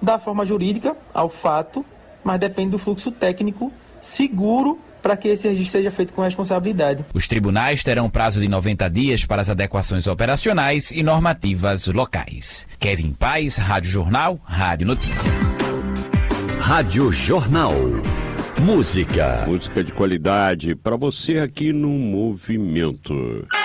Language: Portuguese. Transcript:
dá forma jurídica ao fato, mas depende do fluxo técnico seguro para que esse registro seja feito com responsabilidade. Os tribunais terão prazo de 90 dias para as adequações operacionais e normativas locais. Kevin Paes, Rádio Jornal, Rádio Notícia. Rádio Jornal. Música de qualidade para você aqui no Movimento.